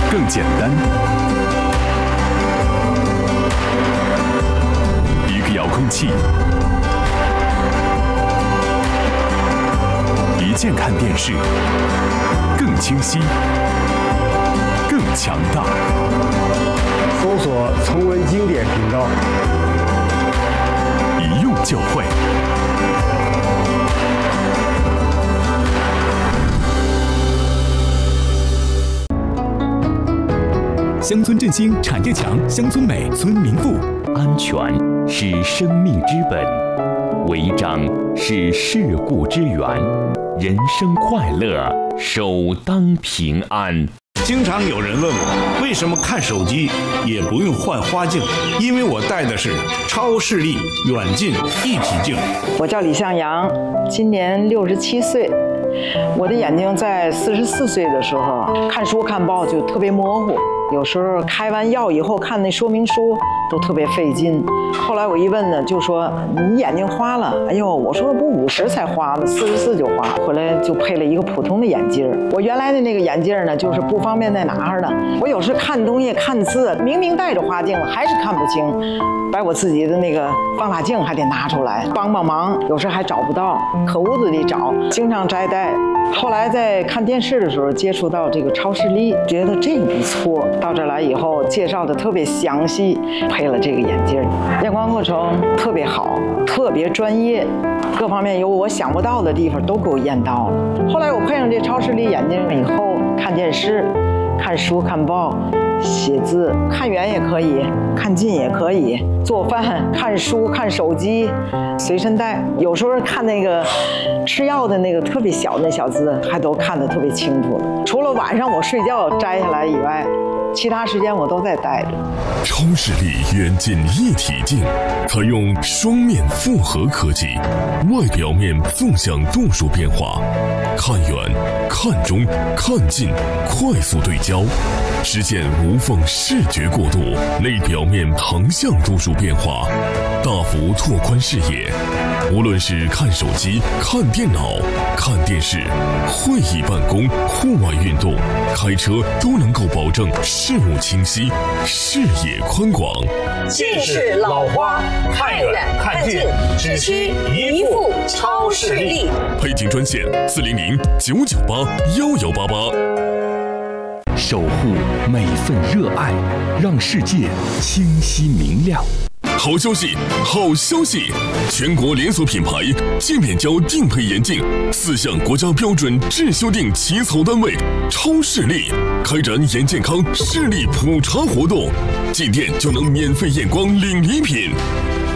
更简单。一个遥控器，一键看电视，更清晰，更强大。 搜索重温经典频道， 一用就会。乡村振兴产业强，乡村美村民富。 安全是生命之本，违章是事故之源。人生快乐，首当平安。 经常有人问我，为什么看手机也不用换花镜？因为我戴的是超视力远近一体镜。 我叫李向阳，今年67岁。我的眼睛在44岁的时候看书看报就特别模糊，有时候开完药以后看那说明书都特别费劲。后来我一问呢，就说你眼睛花了。哎呦，我说不50才花吗？44就花。回来就配了一个普通的眼镜。我原来的那个眼镜呢，就是不方便再拿着的。我有时看东西看字，明明戴着花镜了，还是看不清，把我自己的那个放大镜还得拿出来帮忙，有时还找不到，可屋子里找，经常摘戴。后来在看电视的时候接触到这个超视力，觉得这个不错。到这来以后介绍的特别详细，配了这个眼镜，验光过程特别好，特别专业，各方面有我想不到的地方都给我验到了。后来我配上这超视力眼镜以后，看电视、看书、看报、写字，看远也可以，看近也可以，做饭、看书、看手机，随身带。有时候看那个吃药的那个特别小的小字，还都看得特别清楚了。除了晚上我睡觉摘下来以外，其他时间我都在戴着。 超视力远近一体镜采用双面复合科技，外表面纵向度数变化，看远、看中、看近快速对焦，实现无缝视觉过渡；内表面横向度数变化，大幅拓宽视野。无论是看手机、看电脑、看电视、会议办公、户外运动、开车，都能够保证视物清晰、视野宽广。 近视老花，看远看近，只需一副超视力。 配镜专线400-998-1188。 守护每份热爱，让世界清晰明亮。 好消息，好消息！全国连锁品牌净面胶定配眼镜4项国家标准质修订起草单位超视力开展眼健康视力普查活动，进店就能免费验光领礼品。